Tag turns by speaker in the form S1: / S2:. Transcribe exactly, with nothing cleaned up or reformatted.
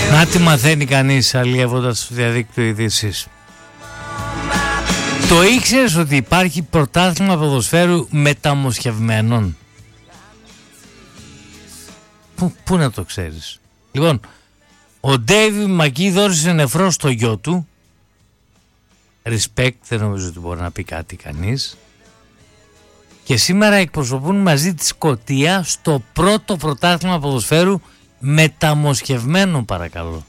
S1: Να τι μαθαίνει κανείς αλλιεύοντας στο διαδίκτυο ειδήσεις. Το ήξερες ότι υπάρχει πρωτάθλημα ποδοσφαίρου μεταμοσχευμένων? Πού, πού να το ξέρεις? Λοιπόν, ο Ντέιβι Μακί δώρισε νεφρό στο γιο του. Respect, δεν νομίζω ότι μπορεί να πει κάτι κανείς. Και σήμερα εκπροσωπούν μαζί τη Σκωτία στο πρώτο πρωτάθλημα ποδοσφαίρου μεταμοσχευμένο, παρακαλώ.